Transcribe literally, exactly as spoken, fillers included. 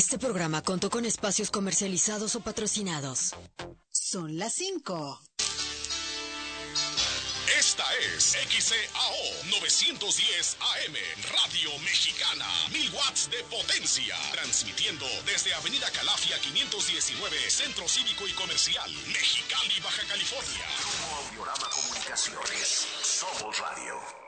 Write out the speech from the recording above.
Este programa contó con espacios comercializados o patrocinados. Son las cinco. Esta es X C A O novecientos diez A M, Radio Mexicana, mil watts de potencia, transmitiendo desde Avenida Calafia quinientos diecinueve, Centro Cívico y Comercial, Mexicali, Baja California. Grupo Audiorama Comunicaciones, somos radio.